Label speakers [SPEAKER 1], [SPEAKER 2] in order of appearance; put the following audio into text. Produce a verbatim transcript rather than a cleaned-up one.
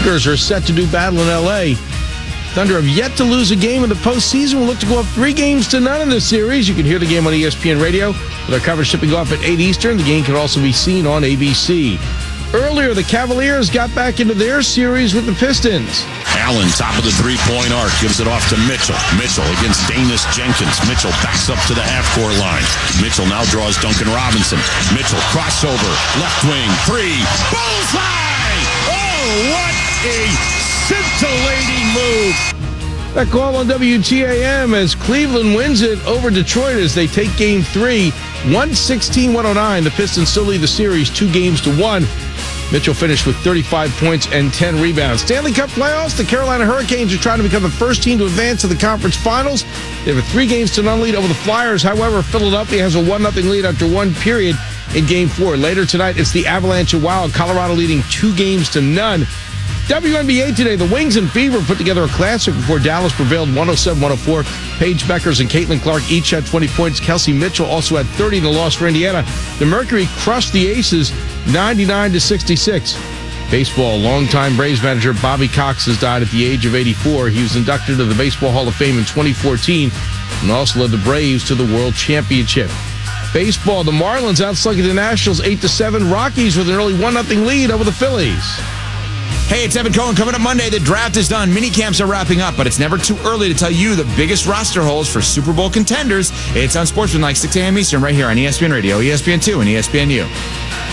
[SPEAKER 1] Lakers are set to do battle in L A. Thunder have yet to lose a game in the postseason. We'll look to go up three games to none in this series. You can hear the game on E S P N Radio with our coverage shipping off at eight Eastern. The game can also be seen on A B C. Earlier, the Cavaliers got back into their series with the Pistons.
[SPEAKER 2] Allen, top of the three-point arc, gives it off to Mitchell. Mitchell against Danis Jenkins. Mitchell backs up to the half-court line. Mitchell now draws Duncan Robinson. Mitchell, crossover, left wing, three, bullseye! Oh, what a scintillating move!
[SPEAKER 1] That call on W T A M as Cleveland wins it over Detroit as they take game three, one sixteen to one oh nine. The Pistons still lead the series two games to one. Mitchell finished with thirty-five points and ten rebounds. Stanley Cup playoffs, the Carolina Hurricanes are trying to become the first team to advance to the conference finals. They have a three games to none lead over the Flyers. However, Philadelphia has a one nothing lead after one period in game four. Later tonight, it's the Avalanche of Wild, Colorado leading two games to none. W N B A today, the Wings and Fever put together a classic before Dallas prevailed one oh seven to one oh four. Paige Beckers and Caitlin Clark each had twenty points. Kelsey Mitchell also had thirty in the loss for Indiana. The Mercury crushed the Aces ninety-nine to sixty-six. Baseball, longtime Braves manager Bobby Cox has died at the age of eighty-four. He was inducted to the Baseball Hall of Fame in twenty fourteen and also led the Braves to the World Championship. Baseball, the Marlins outslugging the Nationals eight to seven. Rockies with an early one nothing lead over the Phillies.
[SPEAKER 3] Hey, it's Evan Cohen. Coming up Monday, the draft is done. Mini camps are wrapping up, but it's never too early to tell you the biggest roster holes for Super Bowl contenders. It's on Sportsman like six a.m. Eastern right here on E S P N Radio, E S P N two, and E S P N U.